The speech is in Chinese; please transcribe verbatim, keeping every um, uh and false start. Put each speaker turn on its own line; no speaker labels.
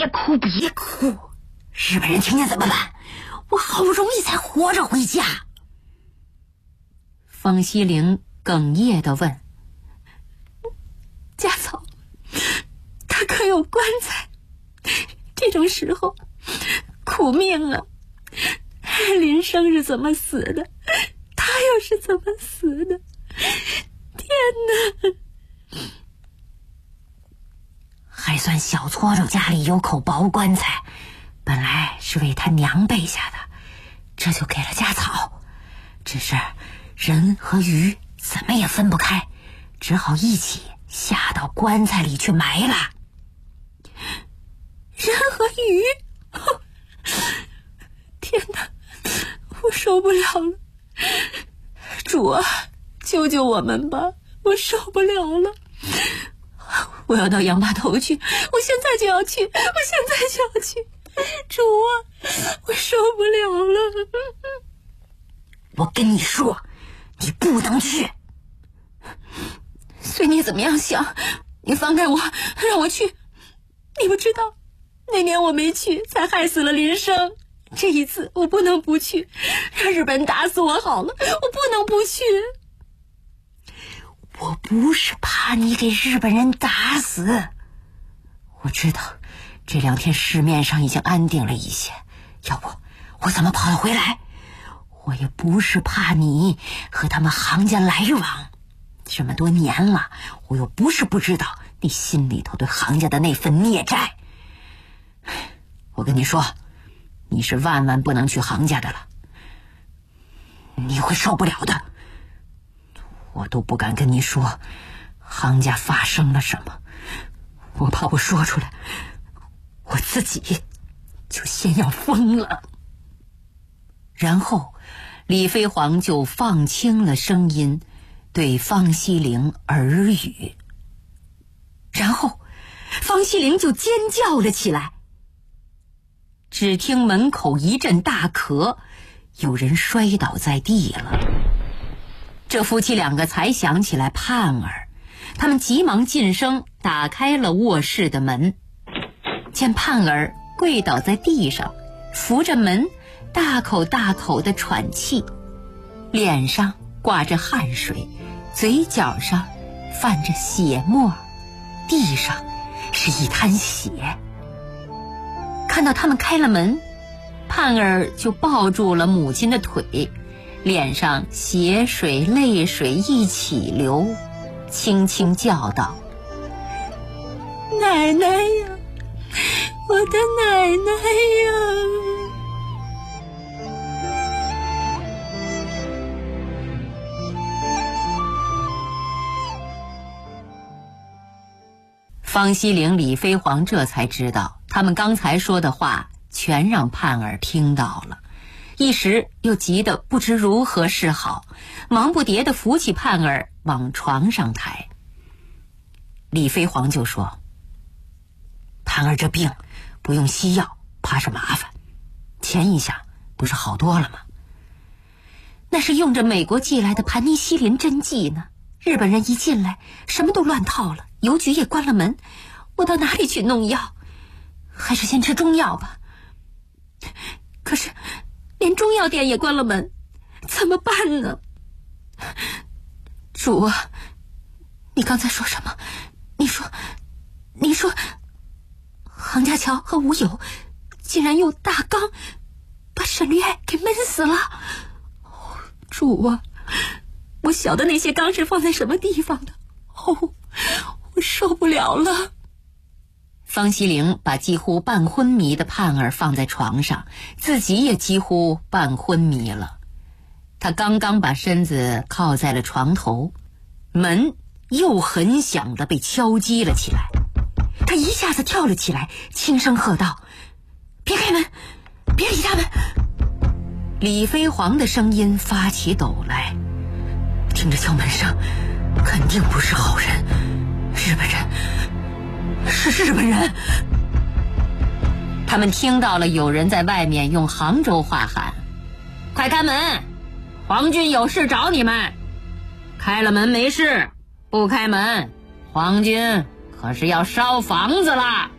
别哭，别哭，日本人听见怎么办？我好不容易才活着回家。
方希龄哽咽地问：家嫂，他可有棺材？这种时候苦命啊！林生是怎么死的？他又是怎么死的？天哪！
还算小搓手家里有口薄棺材，本来是为他娘备下的，这就给了家草。只是人和鱼怎么也分不开，只好一起下到棺材里去埋了。
人和鱼？天哪，我受不了了！主啊，救救我们吧，我受不了了！我要到洋码头去，我现在就要去，我现在就要去！主啊，我受不了了！
我跟你说，你不能去。
随你怎么样想，你放开我，让我去。你不知道，那年我没去，才害死了林生。这一次我不能不去，让日本人打死我好了，我不能不去。
我不是怕你给日本人打死，我知道这两天市面上已经安定了一些，要不我怎么跑得回来？我也不是怕你和他们行家来往，这么多年了，我又不是不知道你心里头对行家的那份孽债。我跟你说，你是万万不能去行家的了，你会受不了的。我都不敢跟你说行家发生了什么，我怕我说出来，我自己就先要疯了。
然后李飞黄就放轻了声音，对方希龄耳语，然后方希龄就尖叫了起来。只听门口一阵大咳，有人摔倒在地了。这夫妻两个才想起来盼儿，他们急忙进声打开了卧室的门，见盼儿跪倒在地上，扶着门，大口大口地喘气，脸上挂着汗水，嘴角上泛着血沫，地上是一滩血。看到他们开了门，盼儿就抱住了母亲的腿，脸上血水泪水一起流，轻轻叫道：奶奶呀，我的奶奶呀！方希龄、李飞黄这才知道，他们刚才说的话全让盼儿听到了，一时又急得不知如何是好，忙不迭地扶起盼儿往床上抬。李飞黄就说：
盼儿这病不用西药，怕是麻烦，前一下不是好多了吗？
那是用着美国寄来的盘尼西林针剂呢，日本人一进来什么都乱套了，邮局也关了门，我到哪里去弄药？还是先吃中药吧。可是连中药店也关了门，怎么办呢？主啊，你刚才说什么？你说你说杭家桥和吴友竟然用大缸把沈绿爱给闷死了。主啊，我晓得那些缸是放在什么地方的，哦，我受不了了。方希龄把几乎半昏迷的盼儿放在床上，自己也几乎半昏迷了。他刚刚把身子靠在了床头，门又很响地被敲击了起来。他一下子跳了起来，轻声喝道：别开门，别理他们。李飞黄的声音发起抖来，听着敲门声，肯定不是好人，日本人，是日本人。他们听到了有人在外面用杭州话喊：快开门，皇军有事找你们。开了门没事，不开门，皇军可是要烧房子了。